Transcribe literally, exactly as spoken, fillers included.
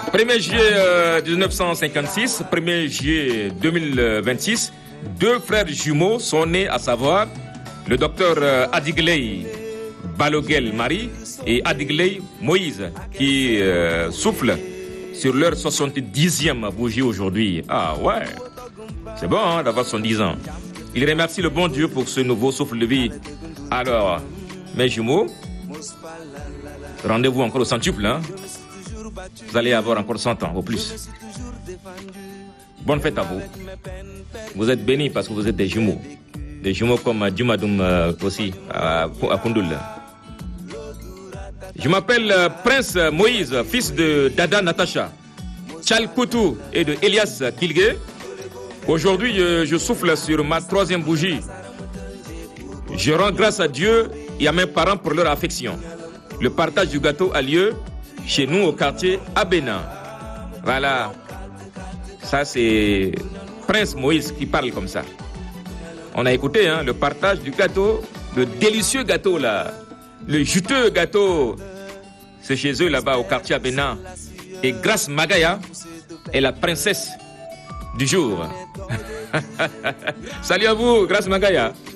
premier juillet euh, mille neuf cent cinquante-six, premier juillet deux mille vingt-six, deux frères jumeaux sont nés, à savoir le docteur euh, Adigley Baloguel Marie et Adigley Moïse, qui euh, soufflent sur leur soixante-dixième bougie aujourd'hui. Ah ouais, c'est bon hein, d'avoir soixante-dix ans. Il remercie le bon Dieu pour ce nouveau souffle de vie. Alors, mes jumeaux, rendez-vous encore au centuple, hein. Vous allez avoir encore cent ans, au plus. Bonne fête à vous. Vous êtes bénis parce que vous êtes des jumeaux. Des jumeaux comme Djumadoum euh, aussi, à, à Koundoul. Je m'appelle euh, Prince Moïse, fils de Dada Natacha, Tchal Koutou et de Elias Kilge. Aujourd'hui, je, je souffle sur ma troisième bougie. Je rends grâce à Dieu et à mes parents pour leur affection. Le partage du gâteau a lieu chez nous au quartier Abena. Voilà. Ça, c'est Prince Moïse qui parle comme ça. On a écouté hein, le partage du gâteau, le délicieux gâteau là, le juteux gâteau. C'est chez eux là-bas au quartier Abena. Et Grace Magaya est la princesse du jour. Salut à vous, Grace Magaya.